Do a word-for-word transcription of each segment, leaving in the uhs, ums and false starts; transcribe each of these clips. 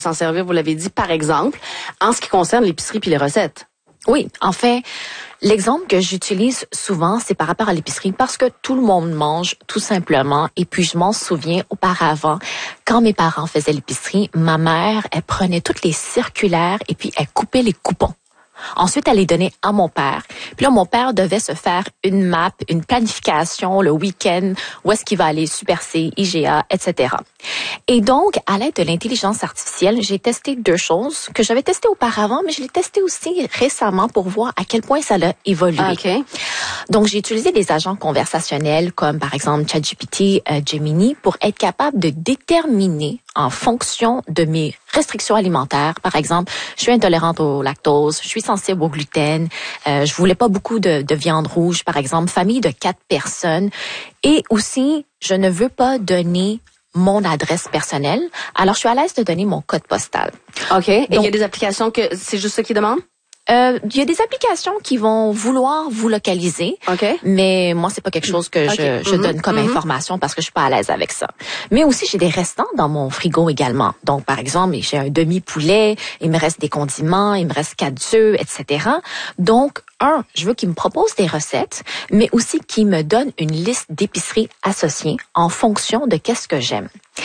s'en servir, vous l'avez dit, par exemple, en ce qui concerne l'épicerie puis les recettes. Oui, en fait, l'exemple que j'utilise souvent, c'est par rapport à l'épicerie parce que tout le monde mange tout simplement. Et puis, je m'en souviens auparavant, quand mes parents faisaient l'épicerie, ma mère, elle prenait toutes les circulaires et puis elle coupait les coupons. Ensuite, elle les donnait à mon père. Puis là, mon père devait se faire une map, une planification le week-end, où est-ce qu'il va aller, Super C, I G A, et cetera. Et donc, à l'aide de l'intelligence artificielle, j'ai testé deux choses que j'avais testées auparavant, mais je l'ai testé aussi récemment pour voir à quel point ça a évolué. Okay. Donc, j'ai utilisé des agents conversationnels comme, par exemple, ChatGPT, euh, Gemini, pour être capable de déterminer en fonction de mes restrictions alimentaires. Par exemple, je suis intolérante au lactose, je suis sensible au gluten, euh, je voulais pas beaucoup de, de viande rouge, par exemple, famille de quatre personnes. Et aussi, je ne veux pas donner mon adresse personnelle. Alors, je suis à l'aise de donner mon code postal. OK. Et il y a des applications que c'est juste ça qu'ils demandent? Euh, il y a des applications qui vont vouloir vous localiser, okay. mais moi c'est pas quelque chose que okay. je, je mm-hmm. donne comme mm-hmm. information parce que je suis pas à l'aise avec ça. Mais aussi j'ai des restants dans mon frigo également. Donc par exemple j'ai un demi-poulet, il me reste des condiments, il me reste quatre œufs, et cetera. Donc un, je veux qu'il me propose des recettes, mais aussi qu'il me donne une liste d'épiceries associées en fonction de qu'est-ce que j'aime.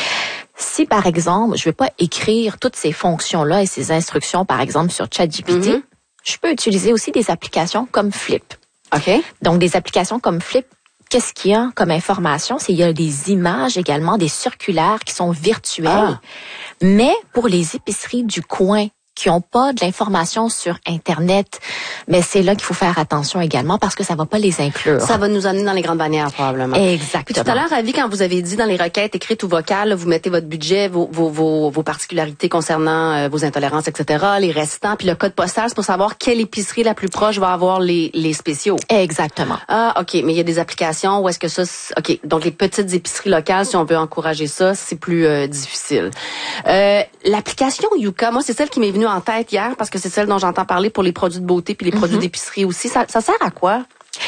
Si, par exemple, je veux pas écrire toutes ces fonctions-là et ces instructions, par exemple, sur ChatGPT, mm-hmm. je peux utiliser aussi des applications comme Flip. OK. Donc, des applications comme Flip, qu'est-ce qu'il y a comme information? C'est il y a des images également, des circulaires qui sont virtuelles. Ah. Mais pour les épiceries du coin, qui ont pas de l'information sur Internet, mais c'est là qu'il faut faire attention également parce que ça va pas les inclure. Ça va nous amener dans les grandes bannières, probablement. Exactement. Puis tout à l'heure, Ravi, quand vous avez dit dans les requêtes écrites ou vocales, vous mettez votre budget, vos, vos, vos, vos particularités concernant euh, vos intolérances, et cetera, les restants, puis le code postal, c'est pour savoir quelle épicerie la plus proche va avoir les, les spéciaux. Exactement. Ah, OK, mais il y a des applications où est-ce que ça... OK, donc les petites épiceries locales, si on veut encourager ça, c'est plus euh, difficile. Euh, l'application Yuka, moi, c'est celle qui m'est venue en tête hier parce que c'est celle dont j'entends parler pour les produits de beauté puis les mm-hmm. produits d'épicerie aussi. Ça, ça sert à quoi?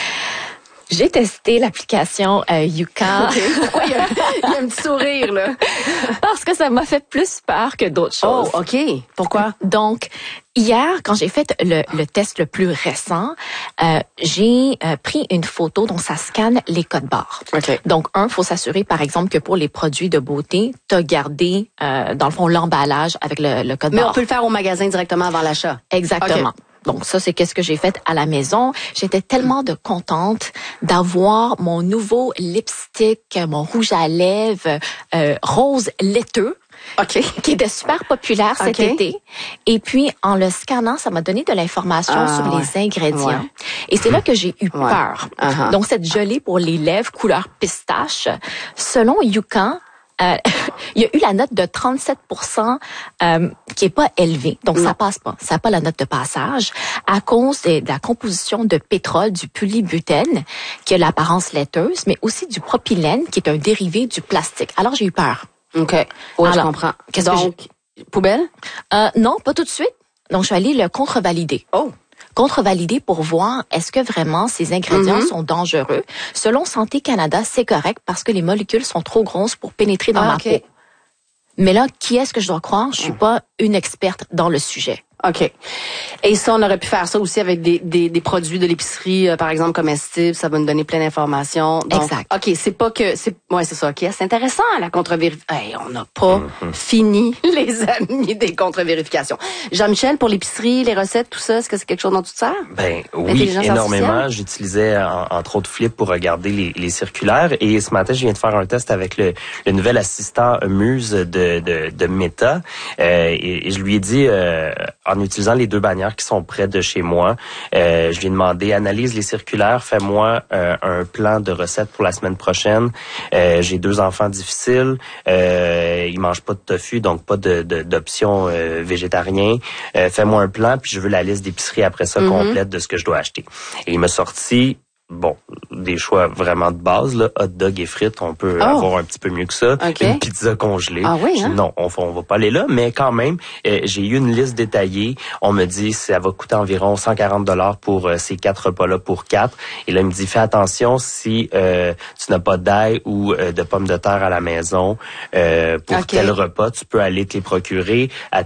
J'ai testé l'application euh, Yuka. Okay. Pourquoi il y, a, il y a un petit sourire, là? Parce que ça m'a fait plus peur que d'autres choses. Oh, OK. Pourquoi? Donc, hier, quand j'ai fait le, le test le plus récent, euh, j'ai euh, pris une photo dont ça scanne les codes barres. Okay. Donc, un, faut s'assurer, par exemple, que pour les produits de beauté, tu as gardé, euh, dans le fond, l'emballage avec le, le code Mais barre. Mais on peut le faire au magasin directement avant l'achat. Exactement. Okay. Donc ça, c'est qu'est-ce que j'ai fait à la maison. J'étais tellement de contente d'avoir mon nouveau lipstick, mon rouge à lèvres euh, rose laiteux. Okay. Qui était super populaire cet okay. été. Et puis, en le scannant, ça m'a donné de l'information ah, sur ouais. les ingrédients. Ouais. Et c'est là que j'ai eu ouais. peur. Uh-huh. Donc, cette gelée pour les lèvres couleur pistache, selon Yuka, Euh, il y a eu la note de trente-sept pour cent euh, qui est pas élevée. Donc, non. ça passe pas. Ça n'a pas la note de passage à cause de, de la composition de pétrole, du polybutène, qui a l'apparence laiteuse, mais aussi du propylène, qui est un dérivé du plastique. Alors, j'ai eu peur. OK. Oui, je comprends. Qu'est-ce Donc, que j'ai... poubelle? Euh, non, pas tout de suite. Donc, je suis allée le contrevalider. Oh! Contrevalider pour voir est-ce que vraiment ces ingrédients mm-hmm. sont dangereux. Selon Santé Canada, c'est correct parce que les molécules sont trop grosses pour pénétrer dans ah, ma okay. peau. Mais là, qui est-ce que je dois croire? Je suis pas une experte dans le sujet. OK. Et ça, on aurait pu faire ça aussi avec des, des, des produits de l'épicerie, euh, par exemple, comestibles. Ça va nous donner plein d'informations. Donc, exact. OK, c'est pas que... c'est ouais, c'est ça. OK, c'est intéressant, la contre-vérification. Hey, on n'a pas mm-hmm. fini, les amis, des contre-vérifications. Jean-Michel, pour l'épicerie, les recettes, tout ça, est-ce que c'est quelque chose dont tu te sers? Ben oui, énormément. J'utilisais, en, entre autres, Flip pour regarder les, les circulaires. Et ce matin, je viens de faire un test avec le, le nouvel assistant Muse de, de, de Meta. Euh, et, et je lui ai dit... Euh, en utilisant les deux bannières qui sont près de chez moi, euh, je lui ai demandé, analyse les circulaires, fais-moi euh, un plan de recettes pour la semaine prochaine. Euh, j'ai deux enfants difficiles, euh, ils mangent pas de tofu, donc pas de, de d'options euh, végétarien. Euh, fais-moi un plan, puis je veux la liste d'épicerie après ça mm-hmm. complète de ce que je dois acheter. Et il m'a sorti bon, des choix vraiment de base, là, hot dog et frites, on peut oh. avoir un petit peu mieux que ça. Okay. Une pizza congelée. Ah oui, hein? Non, on, on va pas aller là, mais quand même, euh, j'ai eu une liste détaillée. On me dit ça va coûter environ cent quarante dollars pour euh, ces quatre repas-là pour quatre. Et là, il me dit fais attention si euh, tu n'as pas d'ail ou euh, de pommes de terre à la maison euh, pour okay. tel repas, tu peux aller te les procurer à